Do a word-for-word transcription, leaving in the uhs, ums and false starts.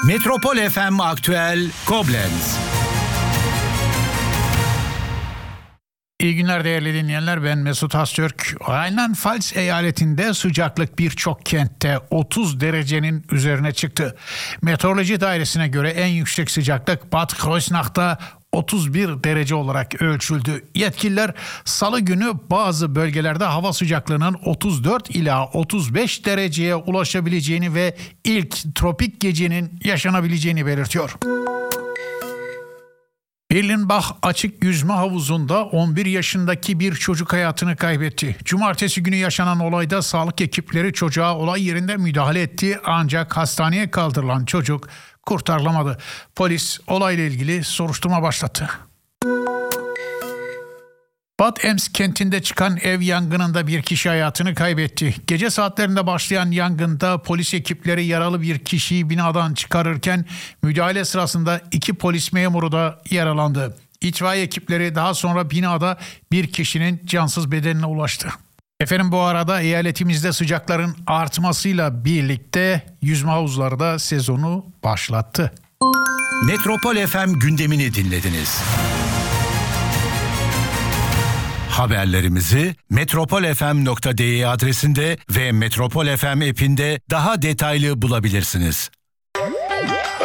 Metropol F M Aktüel Koblenz. İyi günler değerli dinleyenler, ben Mesut Astürk. Rheinland-Pfalz eyaletinde sıcaklık birçok kentte otuz derecenin üzerine çıktı. Meteoroloji dairesine göre en yüksek sıcaklık Bad Kreuznach'ta otuz bir derece olarak ölçüldü. Yetkililer salı günü bazı bölgelerde hava sıcaklığının otuz dört ila otuz beş dereceye ulaşabileceğini ve ilk tropik gecenin yaşanabileceğini belirtiyor. Berlin-Bach açık yüzme havuzunda on bir yaşındaki bir çocuk hayatını kaybetti. Cumartesi günü yaşanan olayda sağlık ekipleri çocuğa olay yerinde müdahale etti, ancak hastaneye kaldırılan çocuk kurtarılamadı. Polis olayla ilgili soruşturma başlattı. Bad Ems kentinde çıkan ev yangınında bir kişi hayatını kaybetti. Gece saatlerinde başlayan yangında polis ekipleri yaralı bir kişiyi binadan çıkarırken müdahale sırasında iki polis memuru da yaralandı. İtfaiye ekipleri daha sonra binada bir kişinin cansız bedenine ulaştı. Efendim, bu arada eyaletimizde sıcakların artmasıyla birlikte yüzme havuzları da sezonu başlattı. Metropol F M gündemini dinlediniz. Haberlerimizi metropol f m nokta d e adresinde ve Metropol F M app'inde daha detaylı bulabilirsiniz.